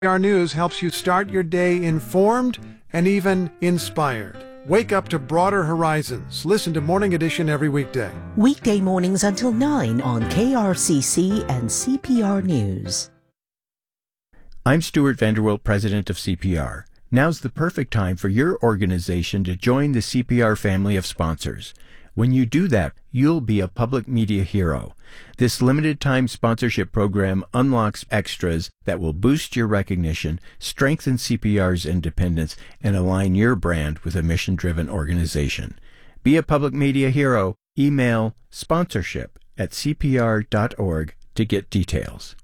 CPR News helps you start your day informed and even inspired. Wake up to broader horizons. Listen to Morning Edition every weekday. Weekday mornings until 9 on KRCC and CPR News. I'm Stuart Vanderwilt, president of CPR. Now's the perfect time for your organization to join the CPR family of sponsors. When you do that, you'll be a public media hero. This limited-time sponsorship program unlocks extras that will boost your recognition, strengthen CPR's independence, and align your brand with a mission-driven organization. Be a public media hero. Email sponsorship@cpr.org to get details.